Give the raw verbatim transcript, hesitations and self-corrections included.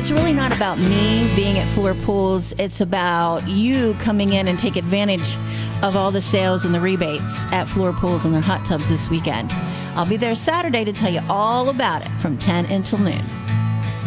it's really not about me being at Floor Pools. It's about you coming in and take advantage of all the sales and the rebates at Floor Pools and their hot tubs this weekend. I'll be there Saturday to tell you all about it from ten until noon.